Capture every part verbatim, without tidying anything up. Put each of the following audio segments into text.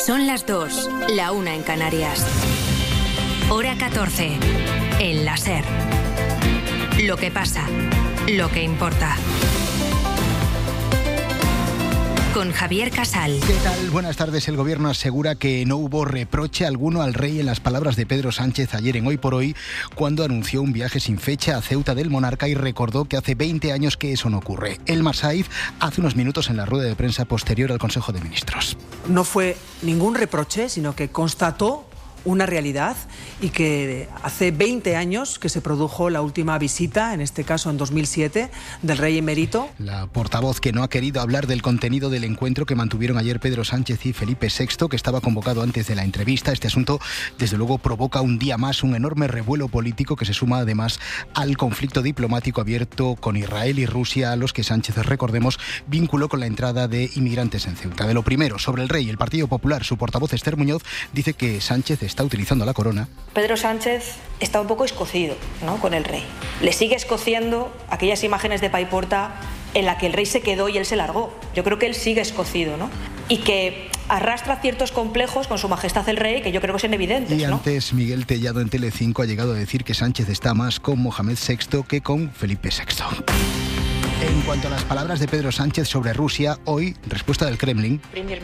Son las dos, la una en Canarias. Hora catorce, en la SER. Lo que pasa, lo que importa. Con Javier Casal. ¿Qué tal? Buenas tardes. El Gobierno asegura que no hubo reproche alguno al rey en las palabras de Pedro Sánchez ayer en Hoy por Hoy, cuando anunció un viaje sin fecha a Ceuta del monarca y recordó que hace veinte años que eso no ocurre. Elmar Saíz hace unos minutos en la rueda de prensa posterior al Consejo de Ministros. No fue ningún reproche, sino que constató una realidad y que hace veinte años que se produjo la última visita, en este caso en dos mil siete, del rey emérito. La portavoz, que no ha querido hablar del contenido del encuentro que mantuvieron ayer Pedro Sánchez y Felipe sexto, que estaba convocado antes de la entrevista. Este asunto, desde luego, provoca un día más un enorme revuelo político que se suma además al conflicto diplomático abierto con Israel y Rusia, a los que Sánchez, recordemos, vinculó con la entrada de inmigrantes en Ceuta. De lo primero, sobre el rey, el Partido Popular, su portavoz Esther Muñoz dice que Sánchez está utilizando la corona. Pedro Sánchez está un poco escocido, ¿no?, con el rey. Le sigue escociendo aquellas imágenes de Paiporta en la que el rey se quedó y él se largó. Yo creo que él sigue escocido, ¿no? Y que arrastra ciertos complejos con su majestad el rey, que yo creo que son evidentes, Y ¿no? antes, Miguel Tellado en Telecinco ha llegado a decir que Sánchez está más con Mohamed sexto que con Felipe sexto. En cuanto a las palabras de Pedro Sánchez sobre Rusia, hoy, respuesta del Kremlin.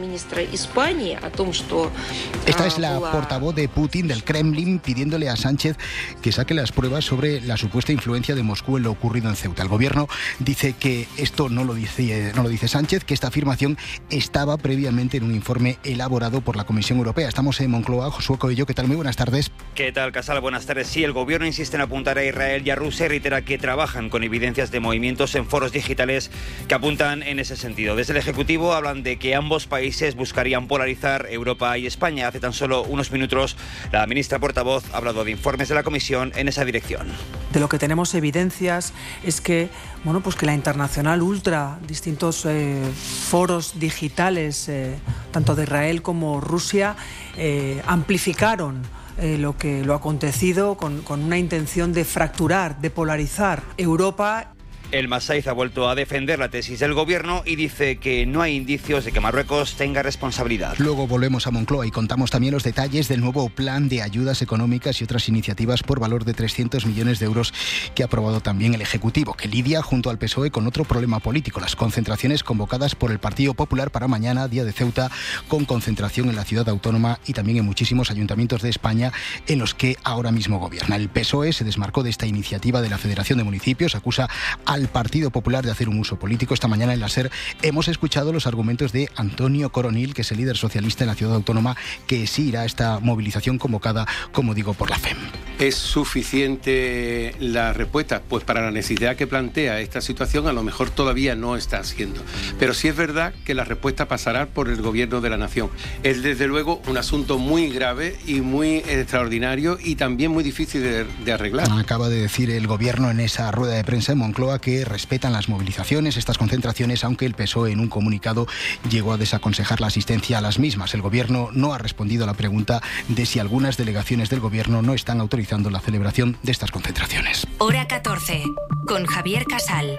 Esta es la portavoz de Putin, del Kremlin, pidiéndole a Sánchez que saque las pruebas sobre la supuesta influencia de Moscú en lo ocurrido en Ceuta. El gobierno dice que esto no lo dice, no lo dice Sánchez, que esta afirmación estaba previamente en un informe elaborado por la Comisión Europea. Estamos en Moncloa. Josué Coello, ¿qué tal? Muy buenas tardes. ¿Qué tal, Casal? Buenas tardes. Sí, el gobierno insiste en apuntar a Israel y a Rusia y reitera que trabajan con evidencias de movimientos en foros digitales que apuntan en ese sentido. Desde el Ejecutivo hablan de que ambos países buscarían polarizar Europa y España. Hace tan solo unos minutos la ministra portavoz ha hablado de informes de la Comisión en esa dirección. De lo que tenemos evidencias es que, bueno, pues que la Internacional Ultra, distintos eh, foros digitales, eh, tanto de Israel como Rusia, eh, amplificaron Eh, lo que lo acontecido con, con una intención de fracturar, de polarizar Europa. Elmar Saíz ha vuelto a defender la tesis del gobierno y dice que no hay indicios de que Marruecos tenga responsabilidad. Luego volvemos a Moncloa y contamos también los detalles del nuevo plan de ayudas económicas y otras iniciativas por valor de trescientos millones de euros que ha aprobado también el Ejecutivo, que lidia junto al P S O E con otro problema político: las concentraciones convocadas por el Partido Popular para mañana, día de Ceuta, con concentración en la ciudad autónoma y también en muchísimos ayuntamientos de España en los que ahora mismo gobierna. El P S O E se desmarcó de esta iniciativa de la Federación de Municipios, acusa al Partido Popular de hacer un uso político. Esta mañana en la SER hemos escuchado los argumentos de Antonio Coronil, que es el líder socialista en la ciudad autónoma, que sí irá a esta movilización convocada, como digo, por la F E M. ¿Es suficiente la respuesta? Pues para la necesidad que plantea esta situación a lo mejor todavía no está haciendo. Pero sí es verdad que la respuesta pasará por el Gobierno de la Nación. Es desde luego un asunto muy grave y muy extraordinario y también muy difícil de, de arreglar. Acaba de decir el Gobierno en esa rueda de prensa en Moncloa que respetan las movilizaciones, estas concentraciones, aunque el P S O E en un comunicado llegó a desaconsejar la asistencia a las mismas. El Gobierno no ha respondido a la pregunta de si algunas delegaciones del Gobierno no están autorizando la celebración de estas concentraciones. Hora catorce, con Javier Casal.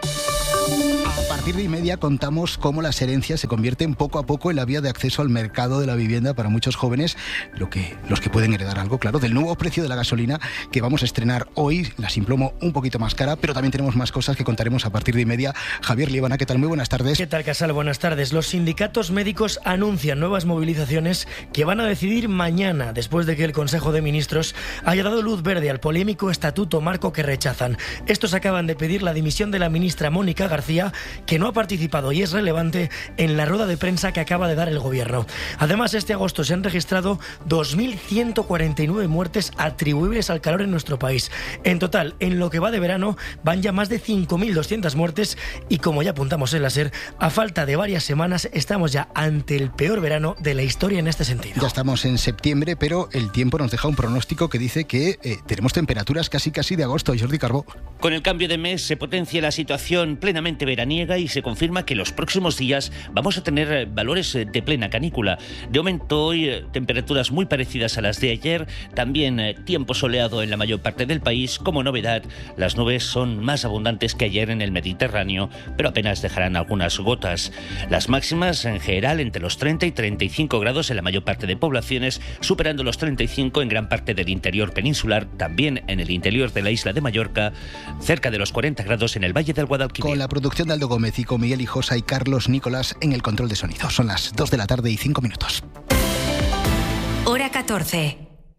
A partir de y media contamos cómo las herencias se convierten poco a poco en la vía de acceso al mercado de la vivienda para muchos jóvenes, lo que, los que pueden heredar algo, claro, del nuevo precio de la gasolina que vamos a estrenar hoy, la Simplomo un poquito más cara, pero también tenemos más cosas que contaremos a partir de y media. Javier Liebana, ¿qué tal? Muy buenas tardes. ¿Qué tal, Casal? Buenas tardes. Los sindicatos médicos anuncian nuevas movilizaciones que van a decidir mañana, después de que el Consejo de Ministros haya dado luz verde al polémico estatuto marco que rechazan. Estos acaban de pedir la dimisión de la ministra Mónica García, que no ha participado y es relevante en la rueda de prensa que acaba de dar el gobierno. Además, este agosto se han registrado dos mil ciento cuarenta y nueve muertes atribuibles al calor en nuestro país. En total, en lo que va de verano, van ya más de cinco mil doscientas muertes y, como ya apuntamos en la SER, a falta de varias semanas estamos ya ante el peor verano de la historia en este sentido. Ya estamos en septiembre, pero el tiempo nos deja un pronóstico que dice que eh, tenemos temperaturas casi casi de agosto. Jordi Carbó. Con el cambio de mes se potencia la situación plenamente veraniega y se confirma que los próximos días vamos a tener valores de plena canícula. De momento hoy temperaturas muy parecidas a las de ayer, también tiempo soleado en la mayor parte del país. Como novedad, las nubes son más abundantes que ayer en el Mediterráneo, pero apenas dejarán algunas gotas. Las máximas en general entre los treinta y treinta y cinco grados en la mayor parte de poblaciones, superando los treinta y cinco en gran parte del interior peninsular, también en el interior de la isla de Mallorca, cerca de los cuarenta grados en el Valle del Guadalquivir. Con la producción de Aldo Gómez y con Miguel Hijosa y Carlos Nicolás en el control de sonido. Son las dos de la tarde y cinco minutos. Hora catorce.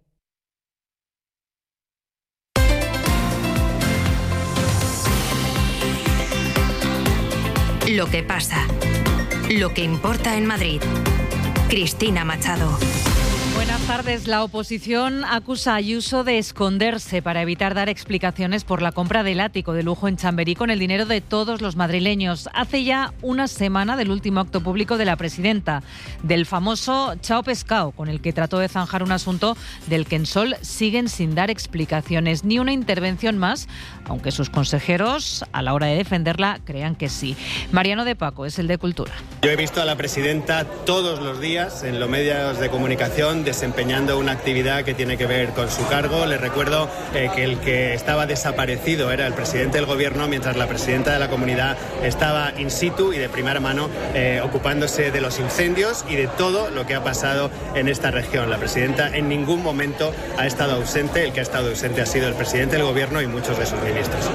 Lo que pasa. Lo que importa en Madrid. Cristina Machado. Buenas tardes. La oposición acusa a Ayuso de esconderse para evitar dar explicaciones por la compra del ático de lujo en Chamberí con el dinero de todos los madrileños. Hace ya una semana del último acto público de la presidenta, del famoso Chao Pescao, con el que trató de zanjar un asunto del que en Sol siguen sin dar explicaciones. Ni una intervención más, aunque sus consejeros, a la hora de defenderla, crean que sí. Mariano de Paco es el de Cultura. Yo he visto a la presidenta todos los días en los medios de comunicación desempeñando una actividad que tiene que ver con su cargo. Les recuerdo eh, que el que estaba desaparecido era el presidente del gobierno, mientras la presidenta de la comunidad estaba in situ y de primera mano eh, ocupándose de los incendios y de todo lo que ha pasado en esta región. La presidenta en ningún momento ha estado ausente. El que ha estado ausente ha sido el presidente del gobierno y muchos de sus ministros.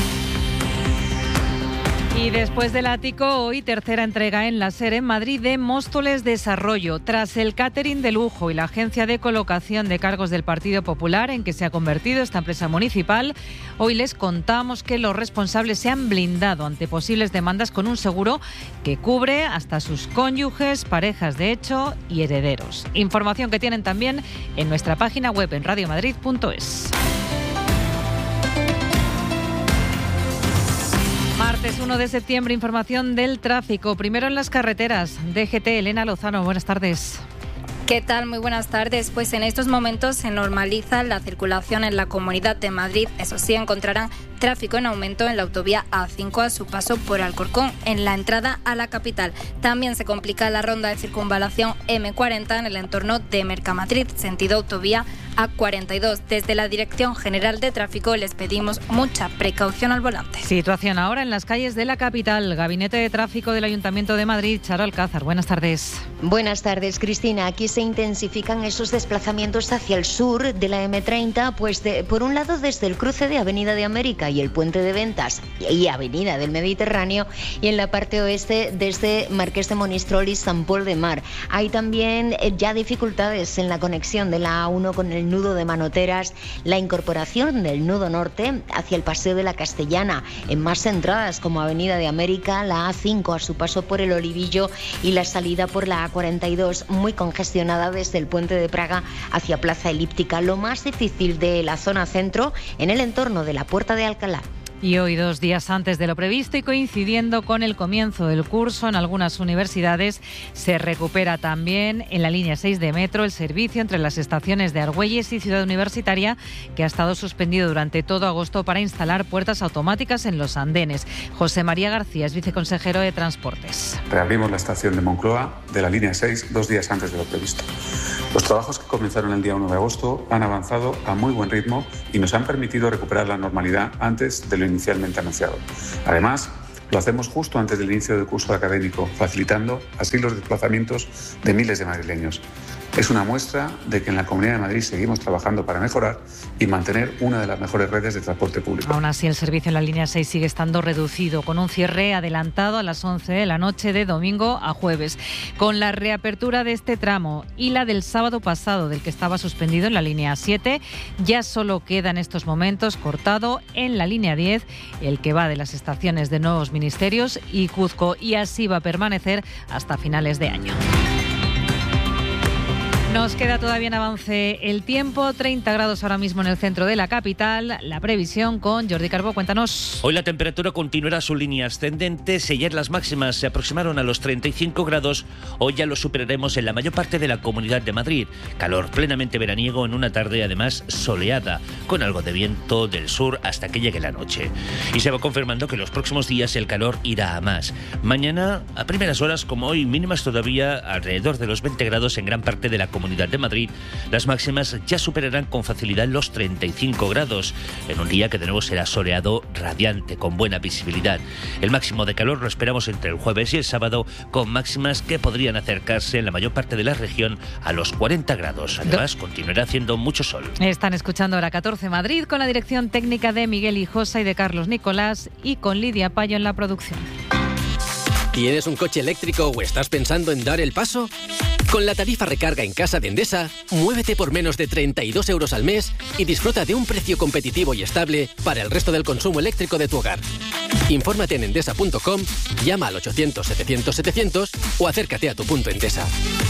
Y después del ático, hoy tercera entrega en la SER en Madrid de Móstoles Desarrollo. Tras el catering de lujo y la agencia de colocación de cargos del Partido Popular en que se ha convertido esta empresa municipal, hoy les contamos que los responsables se han blindado ante posibles demandas con un seguro que cubre hasta sus cónyuges, parejas de hecho y herederos. Información que tienen también en nuestra página web en radio madrid punto es. Martes uno de septiembre, información del tráfico. Primero en las carreteras. D G T, Elena Lozano, buenas tardes. ¿Qué tal? Muy buenas tardes. Pues en estos momentos se normaliza la circulación en la Comunidad de Madrid. Eso sí, encontrarán tráfico en aumento en la autovía A cinco a su paso por Alcorcón, en la entrada a la capital. También se complica la ronda de circunvalación eme cuarenta en el entorno de Mercamadrid, sentido autovía A cuarenta y dos. Desde la Dirección General de Tráfico les pedimos mucha precaución al volante. Situación ahora en las calles de la capital. Gabinete de Tráfico del Ayuntamiento de Madrid, Charo Alcázar. Buenas tardes. Buenas tardes, Cristina. Aquí se intensifican esos desplazamientos hacia el sur de la eme treinta, pues de, por un lado desde el cruce de Avenida de América y el Puente de Ventas y Avenida del Mediterráneo, y en la parte oeste desde Marqués de Monistrol y San Pol de Mar. Hay también ya dificultades en la conexión de la A uno con el nudo de Manoteras, la incorporación del nudo norte hacia el Paseo de la Castellana, en más entradas como Avenida de América, la A cinco a su paso por el Olivillo y la salida por la A cuarenta y dos, muy congestionada desde el Puente de Praga hacia Plaza Elíptica. Lo más difícil de la zona centro en el entorno de la Puerta de Alcalá. Y hoy, dos días antes de lo previsto y coincidiendo con el comienzo del curso en algunas universidades, se recupera también en la línea seis de metro el servicio entre las estaciones de Argüelles y Ciudad Universitaria, que ha estado suspendido durante todo agosto para instalar puertas automáticas en los andenes. José María García es viceconsejero de Transportes. Reabrimos la estación de Moncloa de la línea seis dos días antes de lo previsto. Los trabajos que comenzaron el día uno de agosto han avanzado a muy buen ritmo y nos han permitido recuperar la normalidad antes de lo inicialmente anunciado. Además, lo hacemos justo antes del inicio del curso académico, facilitando así los desplazamientos de miles de madrileños. Es una muestra de que en la Comunidad de Madrid seguimos trabajando para mejorar y mantener una de las mejores redes de transporte público. Aún así, el servicio en la línea seis sigue estando reducido, con un cierre adelantado a las once de la noche de domingo a jueves. Con la reapertura de este tramo y la del sábado pasado, del que estaba suspendido en la línea siete, ya solo queda en estos momentos cortado en la línea diez, el que va de las estaciones de Nuevos Ministerios y Cuzco, y así va a permanecer hasta finales de año. Nos queda todavía en avance el tiempo, treinta grados ahora mismo en el centro de la capital. La previsión con Jordi Carbó, cuéntanos. Hoy la temperatura continuará su línea ascendente. Si ayer las máximas se aproximaron a los treinta y cinco grados, hoy ya lo superaremos en la mayor parte de la Comunidad de Madrid. Calor plenamente veraniego en una tarde además soleada, con algo de viento del sur hasta que llegue la noche. Y se va confirmando que los próximos días el calor irá a más. Mañana, a primeras horas como hoy, mínimas todavía alrededor de los veinte grados en gran parte de la Comunidad de Madrid. Las máximas ya superarán con facilidad los treinta y cinco grados, en un día que de nuevo será soleado, radiante, con buena visibilidad. El máximo de calor lo esperamos entre el jueves y el sábado, con máximas que podrían acercarse en la mayor parte de la región a los cuarenta grados. Además, continuará haciendo mucho sol. Están escuchando Hora catorce Madrid con la dirección técnica de Miguel Hijosa y de Carlos Nicolás y con Lidia Payo en la producción. ¿Tienes un coche eléctrico o estás pensando en dar el paso? Con la tarifa recarga en casa de Endesa, muévete por menos de treinta y dos euros al mes y disfruta de un precio competitivo y estable para el resto del consumo eléctrico de tu hogar. Infórmate en endesa punto com, llama al ochocientos setecientos setecientos o acércate a tu punto Endesa.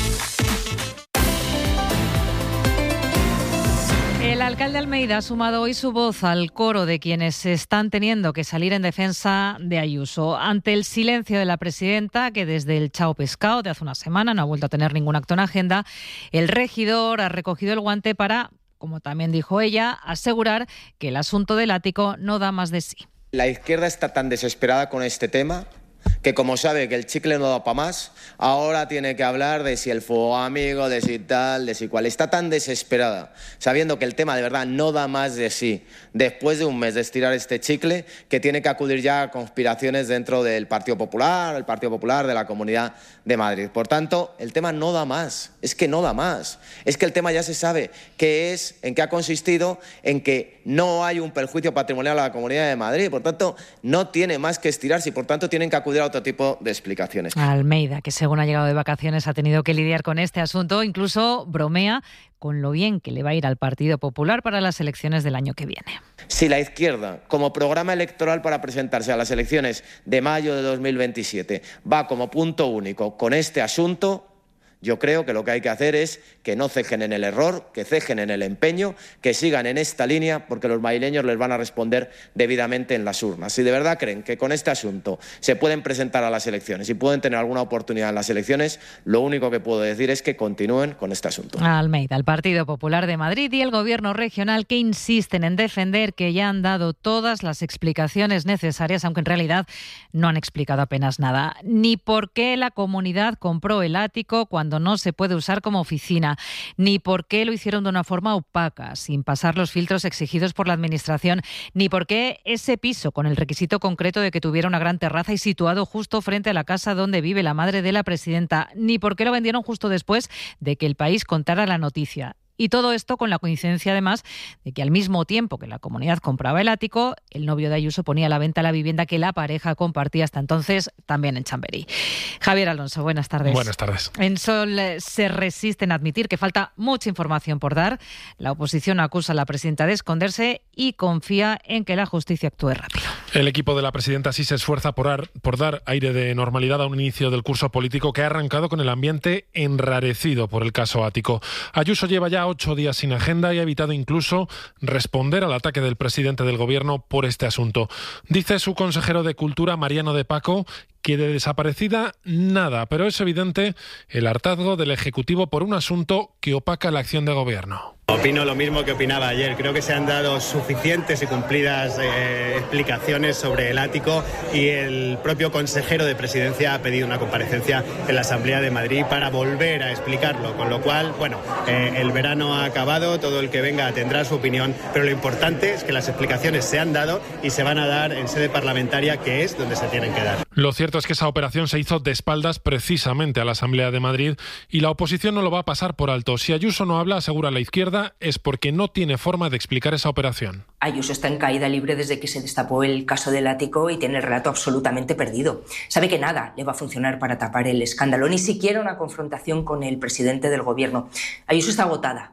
El alcalde de Almeida ha sumado hoy su voz al coro de quienes están teniendo que salir en defensa de Ayuso. Ante el silencio de la presidenta, que desde el Chao Pescado de hace una semana no ha vuelto a tener ningún acto en agenda, el regidor ha recogido el guante para, como también dijo ella, asegurar que el asunto del ático no da más de sí. La izquierda está tan desesperada con este tema que, como sabe que el chicle no da para más, ahora tiene que hablar de si el fuego amigo, de si tal, de si cual. Está tan desesperada, sabiendo que el tema de verdad no da más de sí, después de un mes de estirar este chicle, que tiene que acudir ya a conspiraciones dentro del Partido Popular, el Partido Popular de la Comunidad de Madrid. Por tanto, el tema no da más, es que no da más. Es que el tema ya se sabe qué es, en qué ha consistido, en que no hay un perjuicio patrimonial a la Comunidad de Madrid. Por tanto, no tiene más que estirarse y, por tanto, tienen que acudir a otro tipo de explicaciones. Almeida, que según ha llegado de vacaciones ha tenido que lidiar con este asunto, incluso bromea con lo bien que le va a ir al Partido Popular para las elecciones del año que viene. Si la izquierda, como programa electoral para presentarse a las elecciones de mayo de dos mil veintisiete, va como punto único con este asunto, yo creo que lo que hay que hacer es que no cejen en el error, que cejen en el empeño, que sigan en esta línea, porque los madrileños les van a responder debidamente en las urnas. Si de verdad creen que con este asunto se pueden presentar a las elecciones y pueden tener alguna oportunidad en las elecciones, lo único que puedo decir es que continúen con este asunto. Almeida, el Partido Popular de Madrid y el Gobierno regional, que insisten en defender que ya han dado todas las explicaciones necesarias, aunque en realidad no han explicado apenas nada. Ni por qué la comunidad compró el ático cuando cuando no se puede usar como oficina, ni por qué lo hicieron de una forma opaca, sin pasar los filtros exigidos por la Administración, ni por qué ese piso, con el requisito concreto de que tuviera una gran terraza y situado justo frente a la casa donde vive la madre de la presidenta, ni por qué lo vendieron justo después de que El País contara la noticia. Y todo esto con la coincidencia, además, de que al mismo tiempo que la comunidad compraba el ático, el novio de Ayuso ponía a la venta la vivienda que la pareja compartía hasta entonces también en Chamberí. Javier Alonso, buenas tardes. Buenas tardes. En Sol se resisten a admitir que falta mucha información por dar. La oposición acusa a la presidenta de esconderse y confía en que la justicia actúe rápido. El equipo de la presidenta sí se esfuerza por, ar, por dar aire de normalidad a un inicio del curso político que ha arrancado con el ambiente enrarecido por el caso ático. Ayuso lleva ya ocho días sin agenda y ha evitado incluso responder al ataque del presidente del Gobierno por este asunto. Dice su consejero de Cultura, Mariano de Paco, que de desaparecida nada, pero es evidente el hartazgo del Ejecutivo por un asunto que opaca la acción de Gobierno. Opino lo mismo que opinaba ayer. Creo que se han dado suficientes y cumplidas eh, explicaciones sobre el ático y el propio consejero de Presidencia ha pedido una comparecencia en la Asamblea de Madrid para volver a explicarlo. Con lo cual, bueno, eh, el verano ha acabado, todo el que venga tendrá su opinión, pero lo importante es que las explicaciones se han dado y se van a dar en sede parlamentaria, que es donde se tienen que dar. Lo cierto es que esa operación se hizo de espaldas precisamente a la Asamblea de Madrid y la oposición no lo va a pasar por alto. Si Ayuso no habla, asegura la izquierda, es porque no tiene forma de explicar esa operación. Ayuso está en caída libre desde que se destapó el caso del ático y tiene el relato absolutamente perdido. Sabe que nada le va a funcionar para tapar el escándalo, ni siquiera una confrontación con el presidente del Gobierno. Ayuso está agotada.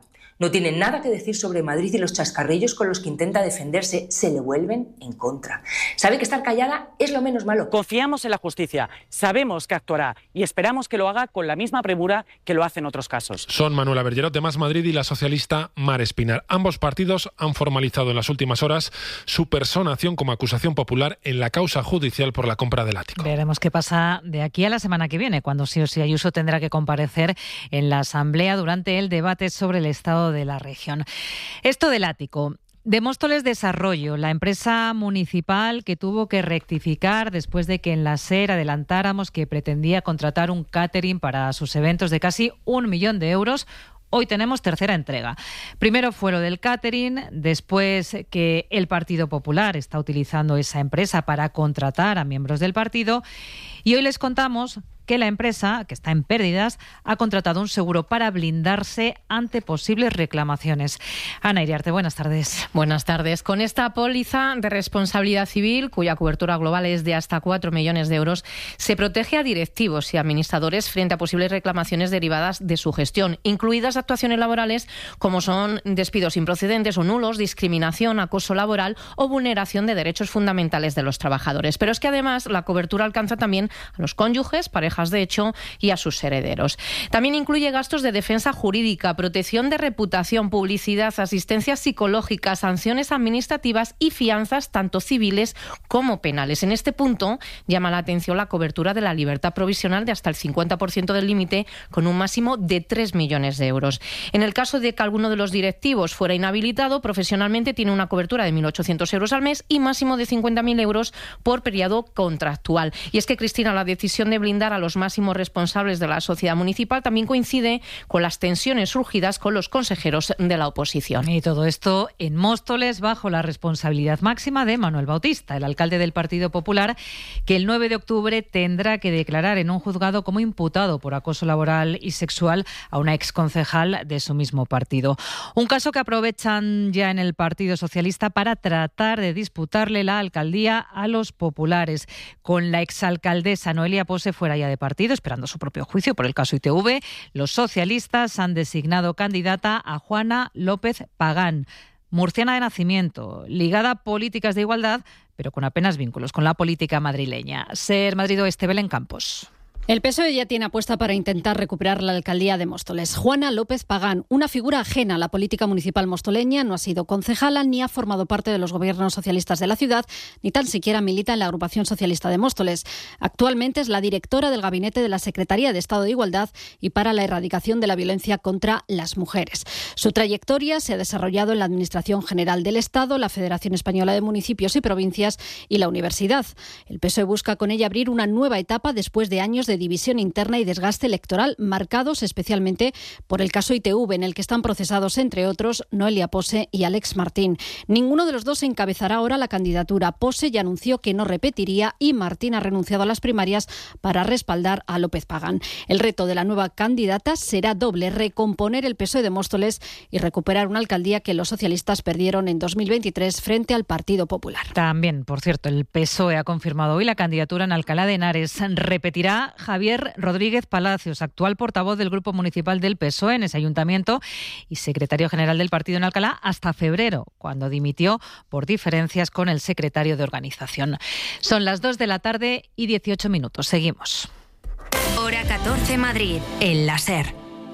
No tiene nada que decir sobre Madrid y los chascarrillos con los que intenta defenderse se le vuelven en contra. Sabe que estar callada es lo menos malo. Confiamos en la justicia, sabemos que actuará y esperamos que lo haga con la misma premura que lo hace en otros casos. Son Manuela Bergerot de Más Madrid y la socialista Mar Espinar. Ambos partidos han formalizado en las últimas horas su personación como acusación popular en la causa judicial por la compra del ático. Veremos qué pasa de aquí a la semana que viene, cuando sí o sí Ayuso tendrá que comparecer en la Asamblea durante el debate sobre el estado de la región. Esto del ático. De Móstoles Desarrollo, la empresa municipal que tuvo que rectificar después de que en la SER adelantáramos que pretendía contratar un catering para sus eventos de casi un millón de euros. Hoy tenemos tercera entrega. Primero fue lo del catering, después que el Partido Popular está utilizando esa empresa para contratar a miembros del partido, y hoy les contamos que la empresa, que está en pérdidas, ha contratado un seguro para blindarse ante posibles reclamaciones. Ana Iriarte, buenas tardes. Buenas tardes. Con esta póliza de responsabilidad civil, cuya cobertura global es de hasta cuatro millones de euros, se protege a directivos y administradores frente a posibles reclamaciones derivadas de su gestión, incluidas actuaciones laborales como son despidos improcedentes o nulos, discriminación, acoso laboral o vulneración de derechos fundamentales de los trabajadores. Pero es que además la cobertura alcanza también a los cónyuges, parejas de hecho y a sus herederos. También incluye gastos de defensa jurídica, protección de reputación, publicidad, asistencia psicológica, sanciones administrativas y fianzas tanto civiles como penales. En este punto llama la atención la cobertura de la libertad provisional de hasta el cincuenta por ciento del límite, con un máximo de tres millones de euros. En el caso de que alguno de los directivos fuera inhabilitado profesionalmente, tiene una cobertura de mil ochocientos euros al mes y máximo de cincuenta mil euros por periodo contractual. Y es que, Cristina, la decisión de blindar a los máximos responsables de la sociedad municipal también coincide con las tensiones surgidas con los consejeros de la oposición. Y todo esto en Móstoles bajo la responsabilidad máxima de Manuel Bautista, el alcalde del Partido Popular, que el nueve de octubre tendrá que declarar en un juzgado como imputado por acoso laboral y sexual a una exconcejal de su mismo partido. Un caso que aprovechan ya en el Partido Socialista para tratar de disputarle la alcaldía a los populares. Con la exalcaldesa Noelia Pose fuera ya de partido, esperando su propio juicio por el caso I T V, los socialistas han designado candidata a Juana López Pagán, murciana de nacimiento, ligada a políticas de igualdad, pero con apenas vínculos con la política madrileña. Ser Madrid Oeste, Belén Campos. El P S O E ya tiene apuesta para intentar recuperar la alcaldía de Móstoles. Juana López Pagán, una figura ajena a la política municipal mostoleña, no ha sido concejala ni ha formado parte de los gobiernos socialistas de la ciudad, ni tan siquiera milita en la agrupación socialista de Móstoles. Actualmente es la directora del gabinete de la Secretaría de Estado de Igualdad y para la erradicación de la violencia contra las mujeres. Su trayectoria se ha desarrollado en la Administración General del Estado, la Federación Española de Municipios y Provincias y la Universidad. El P S O E busca con ella abrir una nueva etapa después de años de de división interna y desgaste electoral, marcados especialmente por el caso I T V, en el que están procesados, entre otros, Noelia Pose y Alex Martín. Ninguno de los dos encabezará ahora la candidatura. Pose ya anunció que no repetiría y Martín ha renunciado a las primarias para respaldar a López Pagán. El reto de la nueva candidata será doble: recomponer el P S O E de Móstoles y recuperar una alcaldía que los socialistas perdieron en dos mil veintitrés frente al Partido Popular. También, por cierto, el P S O E ha confirmado hoy la candidatura en Alcalá de Henares. Repetirá Javier Rodríguez Palacios, actual portavoz del Grupo Municipal del P S O E en ese ayuntamiento y secretario general del partido en Alcalá hasta febrero, cuando dimitió por diferencias con el secretario de organización. Son las dos de la tarde y dieciocho minutos. Seguimos. Hora catorce Madrid, en la SER.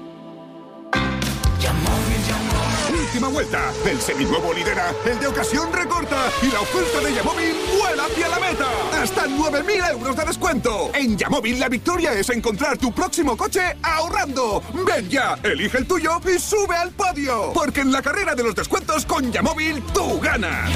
Última vuelta. El seminuevo lidera, el de ocasión recorta y la oferta de Yamóvil vuela hacia la meta. Hasta nueve mil euros de descuento. En Yamóvil la victoria es encontrar tu próximo coche ahorrando. Ven ya, elige el tuyo y sube al podio. Porque en la carrera de los descuentos con Yamóvil tú ganas.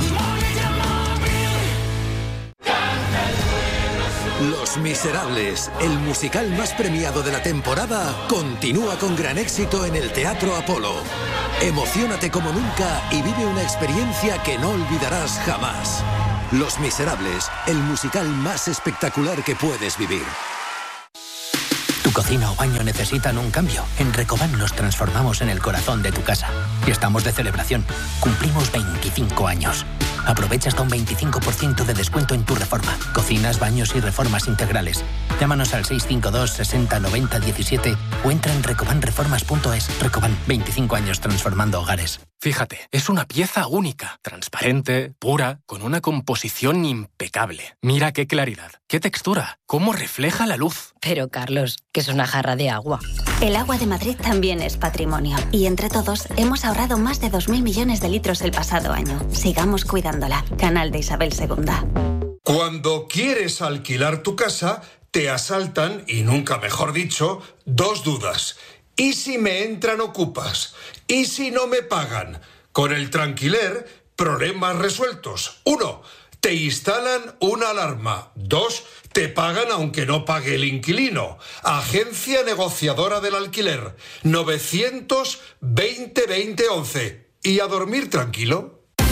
Los Miserables, el musical más premiado de la temporada, continúa con gran éxito en el Teatro Apolo. Emociónate como nunca y vive una experiencia que no olvidarás jamás. Los Miserables, el musical más espectacular que puedes vivir. ¿Tu cocina o baño necesitan un cambio? En Recoban nos transformamos en el corazón de tu casa. Y estamos de celebración. Cumplimos veinticinco años. Aprovecha hasta un veinticinco por ciento de descuento en tu reforma. Cocinas, baños y reformas integrales. Llámanos al seis cinco dos sesenta noventa diecisiete o entra en recoban reformas punto es. Recoban, veinticinco años transformando hogares. Fíjate, es una pieza única, transparente, pura, con una composición impecable. Mira qué claridad, qué textura, cómo refleja la luz. Pero Carlos, que es una jarra de agua. El agua de Madrid también es patrimonio y entre todos hemos ahorrado más de dos mil millones de litros el pasado año. Sigamos cuidándola. Canal de Isabel segunda. Cuando quieres alquilar tu casa, te asaltan, y nunca mejor dicho, dos dudas. ¿Y si me entran ocupas? ¿Y si no me pagan? Con el Tranquiler, problemas resueltos. Uno, te instalan una alarma. Dos, te pagan aunque no pague el inquilino. Agencia negociadora del alquiler. novecientos veinte veinte once. ¿Y a dormir tranquilo?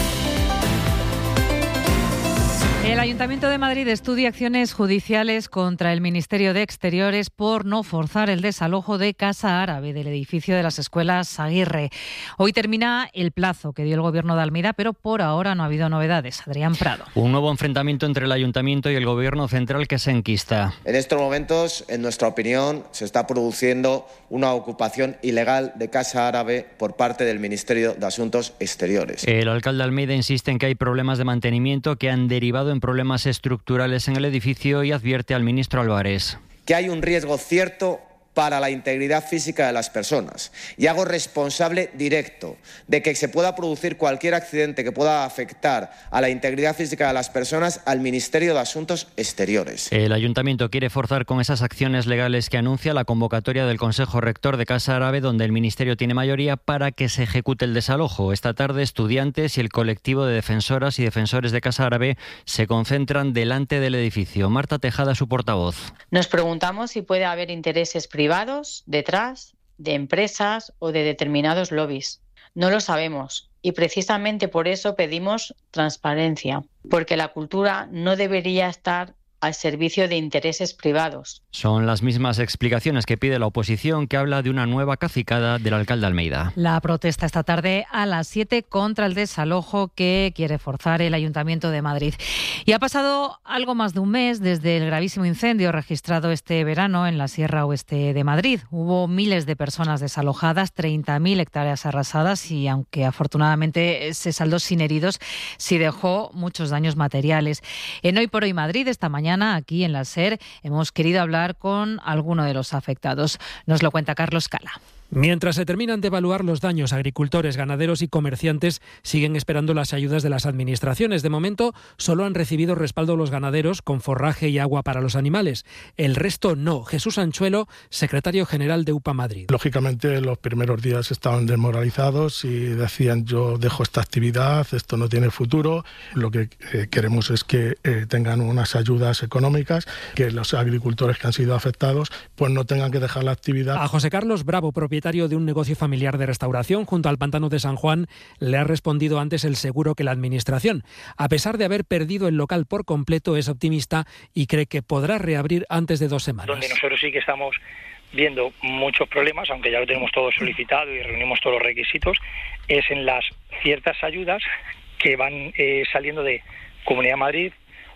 El Ayuntamiento de Madrid estudia acciones judiciales contra el Ministerio de Exteriores por no forzar el desalojo de Casa Árabe del edificio de las escuelas Aguirre. Hoy termina el plazo que dio el Gobierno de Almeida, pero por ahora no ha habido novedades. Adrián Prado. Un nuevo enfrentamiento entre el Ayuntamiento y el Gobierno central que se enquista. En estos momentos, en nuestra opinión, se está produciendo una ocupación ilegal de Casa Árabe por parte del Ministerio de Asuntos Exteriores. El alcalde Almeida insiste en que hay problemas de mantenimiento que han derivado en problemas estructurales en el edificio y advierte al ministro Álvarez que hay un riesgo cierto para la integridad física de las personas y hago responsable directo de que se pueda producir cualquier accidente que pueda afectar a la integridad física de las personas al Ministerio de Asuntos Exteriores. El Ayuntamiento quiere forzar con esas acciones legales que anuncia la convocatoria del Consejo Rector de Casa Árabe, donde el Ministerio tiene mayoría, para que se ejecute el desalojo. Esta tarde, estudiantes y el colectivo de defensoras y defensores de Casa Árabe se concentran delante del edificio. Marta Tejada, su portavoz. Nos preguntamos si puede haber intereses privados privados detrás de empresas o de determinados lobbies. No lo sabemos y precisamente por eso pedimos transparencia, porque la cultura no debería estar al servicio de intereses privados. Son las mismas explicaciones que pide la oposición, que habla de una nueva cacicada del alcalde Almeida. La protesta esta tarde a las siete contra el desalojo que quiere forzar el Ayuntamiento de Madrid. Y ha pasado algo más de un mes desde el gravísimo incendio registrado este verano en la Sierra Oeste de Madrid. Hubo miles de personas desalojadas, treinta mil hectáreas arrasadas y, aunque afortunadamente se saldó sin heridos, sí dejó muchos daños materiales. En Hoy por Hoy Madrid, esta mañana, aquí en la SER, hemos querido hablar con alguno de los afectados. Nos lo cuenta Carlos Cala. Mientras se terminan de evaluar los daños, agricultores, ganaderos y comerciantes siguen esperando las ayudas de las administraciones. De momento, solo han recibido respaldo los ganaderos con forraje y agua para los animales. El resto no. Jesús Anchuelo, secretario general de U P A Madrid. Lógicamente, los primeros días estaban desmoralizados y decían: yo dejo esta actividad, esto no tiene futuro. Lo que eh, queremos es que eh, tengan unas ayudas económicas, que los agricultores que han sido afectados pues no tengan que dejar la actividad. A José Carlos Bravo, propietario de un negocio familiar de restauración junto al pantano de San Juan, le ha respondido antes el seguro que la administración. A pesar de haber perdido el local por completo, es optimista y cree que podrá reabrir antes de dos semanas. Donde nosotros sí que estamos viendo muchos problemas, aunque ya lo tenemos todo solicitado y reunimos todos los requisitos, es en las ciertas ayudas que van eh, saliendo de Comunidad de Madrid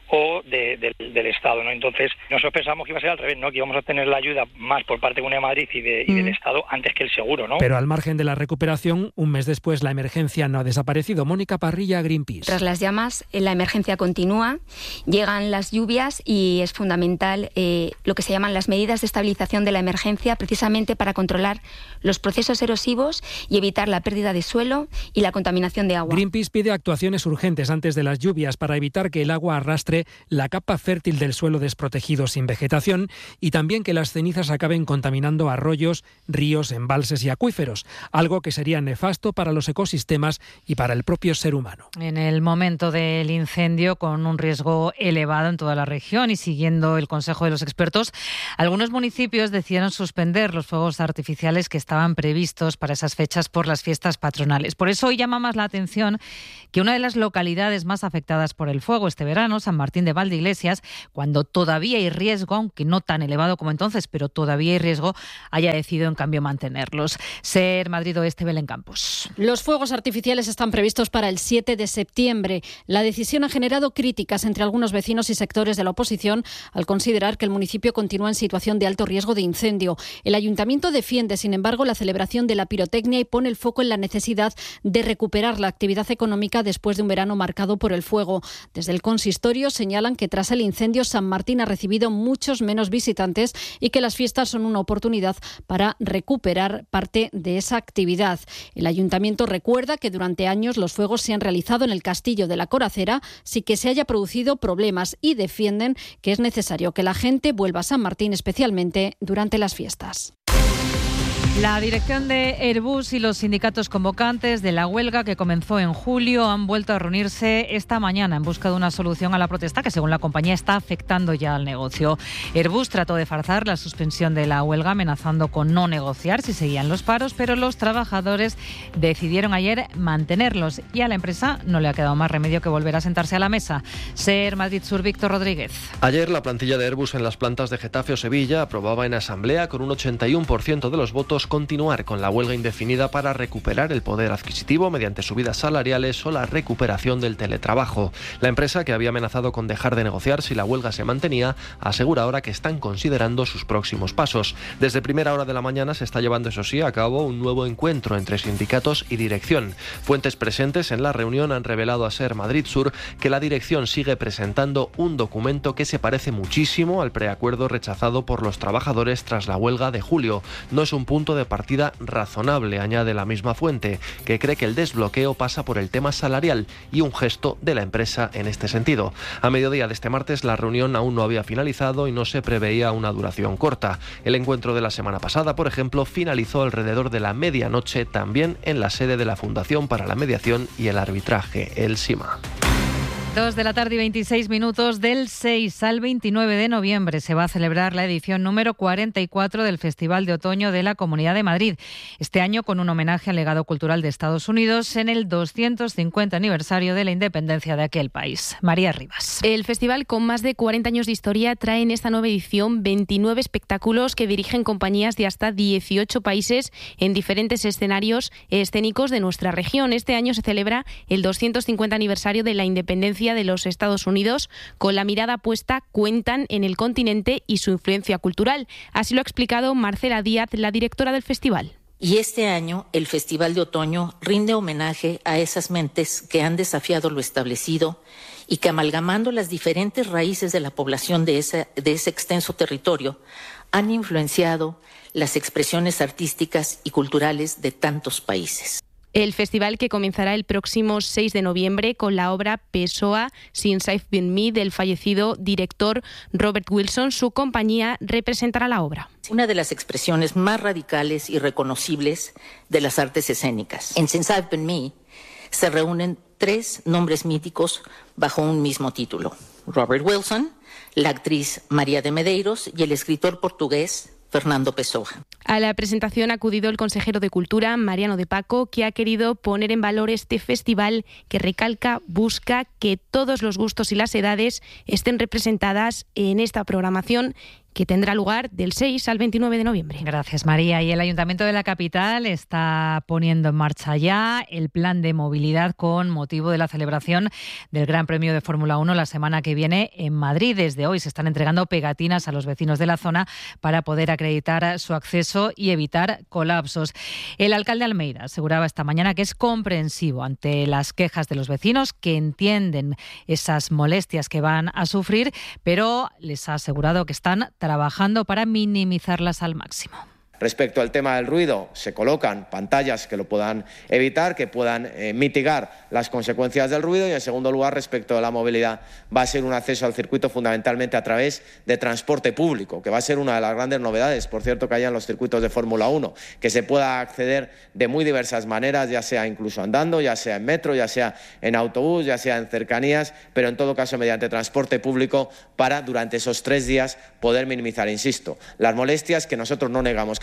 o de, de, del Estado, ¿no? Entonces, nosotros pensamos que iba a ser al revés, ¿no? Que íbamos a tener la ayuda más por parte de Comunidad de Madrid y, de, y mm. del Estado antes que el seguro, ¿no? Pero al margen de la recuperación, un mes después la emergencia no ha desaparecido. Mónica Parrilla, Greenpeace. Tras las llamas, la emergencia continúa, llegan las lluvias y es fundamental eh, lo que se llaman las medidas de estabilización de la emergencia, precisamente para controlar los procesos erosivos y evitar la pérdida de suelo y la contaminación de agua. Greenpeace pide actuaciones urgentes antes de las lluvias para evitar que el agua arrastre la capa fértil del suelo desprotegido sin vegetación y también que las cenizas acaben contaminando arroyos, ríos, embalses y acuíferos, algo que sería nefasto para los ecosistemas y para el propio ser humano. En el momento del incendio, con un riesgo elevado en toda la región y siguiendo el consejo de los expertos, algunos municipios decidieron suspender los fuegos artificiales que estaban previstos para esas fechas por las fiestas patronales. Por eso hoy llama más la atención que una de las localidades más afectadas por el fuego este verano, San Martín, Martín de Valdeiglesias, cuando todavía hay riesgo, aunque no tan elevado como entonces, pero todavía hay riesgo, haya decidido en cambio mantenerlos. SER Madrid Oeste, Belén Campos. Los fuegos artificiales están previstos para el siete de septiembre. La decisión ha generado críticas entre algunos vecinos y sectores de la oposición al considerar que el municipio continúa en situación de alto riesgo de incendio. El ayuntamiento defiende, sin embargo, la celebración de la pirotecnia y pone el foco en la necesidad de recuperar la actividad económica después de un verano marcado por el fuego. Desde el consistorio señalan que tras el incendio San Martín ha recibido muchos menos visitantes y que las fiestas son una oportunidad para recuperar parte de esa actividad. El ayuntamiento recuerda que durante años los fuegos se han realizado en el castillo de la Coracera sin que se haya producido problemas y defienden que es necesario que la gente vuelva a San Martín, especialmente durante las fiestas. La dirección de Airbus y los sindicatos convocantes de la huelga que comenzó en julio han vuelto a reunirse esta mañana en busca de una solución a la protesta que, según la compañía, está afectando ya al negocio. Airbus trató de forzar la suspensión de la huelga amenazando con no negociar si seguían los paros, pero los trabajadores decidieron ayer mantenerlos y a la empresa no le ha quedado más remedio que volver a sentarse a la mesa. SER Madrid Sur, Víctor Rodríguez. Ayer la plantilla de Airbus en las plantas de Getafe o Sevilla aprobaba en asamblea con un ochenta y uno por ciento de los votos continuar con la huelga indefinida para recuperar el poder adquisitivo mediante subidas salariales o la recuperación del teletrabajo. La empresa, que había amenazado con dejar de negociar si la huelga se mantenía, asegura ahora que están considerando sus próximos pasos. Desde primera hora de la mañana se está llevando, eso sí, a cabo un nuevo encuentro entre sindicatos y dirección. Fuentes presentes en la reunión han revelado a SER Madrid Sur que la dirección sigue presentando un documento que se parece muchísimo al preacuerdo rechazado por los trabajadores tras la huelga de julio. No es un punto de partida razonable, añade la misma fuente, que cree que el desbloqueo pasa por el tema salarial y un gesto de la empresa en este sentido. A mediodía de este martes la reunión aún no había finalizado y no se preveía una duración corta. El encuentro de la semana pasada, por ejemplo, finalizó alrededor de la medianoche, también en la sede de la Fundación para la Mediación y el Arbitraje, el SIMA. Dos de la tarde y veintiséis minutos. Del seis al veintinueve de noviembre se va a celebrar la edición número cuarenta y cuatro del Festival de Otoño de la Comunidad de Madrid. Este año con un homenaje al legado cultural de Estados Unidos en el doscientos cincuenta aniversario de la independencia de aquel país. María Rivas. El festival, con más de cuarenta años de historia, trae en esta nueva edición veintinueve espectáculos que dirigen compañías de hasta dieciocho países en diferentes escenarios escénicos de nuestra región. Este año se celebra el doscientos cincuenta aniversario de la independencia de los Estados Unidos. Con la mirada puesta, cuentan en el continente y su influencia cultural. Así lo ha explicado Marcela Díaz, la directora del festival. Y este año el Festival de Otoño rinde homenaje a esas mentes que han desafiado lo establecido y que, amalgamando las diferentes raíces de la población de ese, de ese extenso territorio, han influenciado las expresiones artísticas y culturales de tantos países. El festival, que comenzará el próximo seis de noviembre con la obra Pessoa, Since I've Been Me, del fallecido director Robert Wilson, su compañía representará la obra. Una de las expresiones más radicales y reconocibles de las artes escénicas. En Since I've Been Me se reúnen tres nombres míticos bajo un mismo título: Robert Wilson, la actriz María de Medeiros y el escritor portugués Fernando Pessoa. A la presentación ha acudido el consejero de Cultura, Mariano de Paco, que ha querido poner en valor este festival que recalca, busca que todos los gustos y las edades estén representadas en esta programación que tendrá lugar del seis al veintinueve de noviembre. Gracias, María. Y el Ayuntamiento de la capital está poniendo en marcha ya el plan de movilidad con motivo de la celebración del Gran Premio de Fórmula uno la semana que viene en Madrid. Desde hoy se están entregando pegatinas a los vecinos de la zona para poder acreditar su acceso y evitar colapsos. El alcalde Almeida aseguraba esta mañana que es comprensivo ante las quejas de los vecinos, que entienden esas molestias que van a sufrir, pero les ha asegurado que están trabajando para minimizarlas al máximo. Respecto al tema del ruido, se colocan pantallas que lo puedan evitar, que puedan eh, mitigar las consecuencias del ruido, y en segundo lugar, respecto a la movilidad, va a ser un acceso al circuito fundamentalmente a través de transporte público, que va a ser una de las grandes novedades, por cierto, que haya en los circuitos de Fórmula uno, que se pueda acceder de muy diversas maneras, ya sea incluso andando, ya sea en metro, ya sea en autobús, ya sea en cercanías, pero en todo caso mediante transporte público, para durante esos tres días poder minimizar, insisto, las molestias que nosotros no negamos que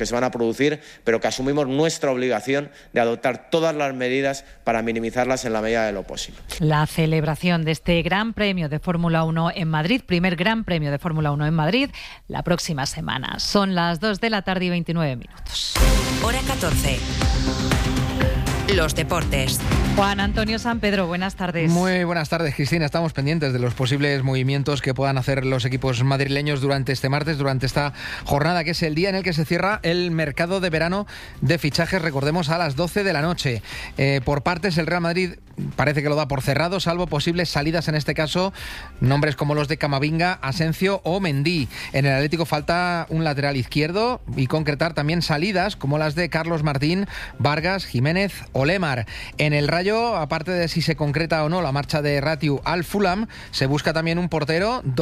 que se van a producir, pero que asumimos nuestra obligación de adoptar todas las medidas para minimizarlas en la medida de lo posible. La celebración de este Gran Premio de Fórmula uno en Madrid, primer Gran Premio de Fórmula uno en Madrid, la próxima semana. Son las dos de la tarde y veintinueve minutos. Hora catorce. Los deportes. Juan Antonio San Pedro, buenas tardes. Muy buenas tardes, Cristina. Estamos pendientes de los posibles movimientos que puedan hacer los equipos madrileños durante este martes, durante esta jornada, que es el día en el que se cierra el mercado de verano de fichajes, recordemos, a las doce de la noche. Eh, por partes, el Real Madrid parece que lo da por cerrado, salvo posibles salidas, en este caso, nombres como los de Camavinga, Asencio o Mendy. En el Atlético falta un lateral izquierdo y concretar también salidas como las de Carlos Martín, Vargas, Jiménez o Lemar. En el Rayo, aparte de si se concreta o no la marcha de Ratiu al Fulham, se busca también un portero.